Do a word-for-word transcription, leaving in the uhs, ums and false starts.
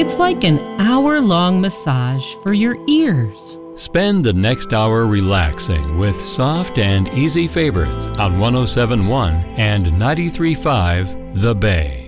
It's like an hour-long massage for your ears. Spend the next hour relaxing with soft and easy favorites on one oh seven point one and ninety-three point five The Bay.